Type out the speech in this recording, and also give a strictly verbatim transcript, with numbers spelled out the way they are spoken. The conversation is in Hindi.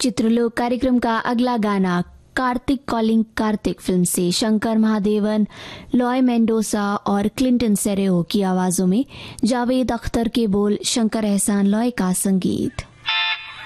चित्रलोक कार्यक्रम का अगला गाना कार्तिक कॉलिंग कार्तिक फिल्म से शंकर महादेवन, लॉय मेंडोसा और क्लिंटन सेरेओ की आवाजों में, जावेद अख्तर के बोल, शंकर एहसान लॉय का संगीत।